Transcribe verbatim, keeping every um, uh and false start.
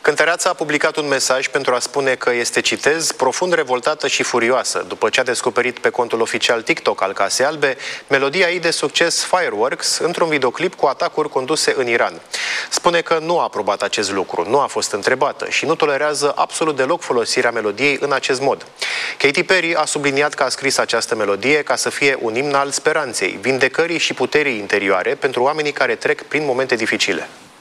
Cântăreața a publicat un mesaj pentru a spune că este, citez, profund revoltată și furioasă după ce a descoperit pe contul oficial TikTok al Casei Albe melodia ei de succes Fireworks într-un videoclip cu atacuri conduse în Iran. Spune că nu a aprobat acest lucru, nu a fost întrebată și nu tolerează absolut deloc folosirea melodiei în acest mod. Katy Perry a subliniat că a scris această melodie ca să fie un imn al speranței, vindecării și puterii interioare pentru oamenii care trec prin momente dificile.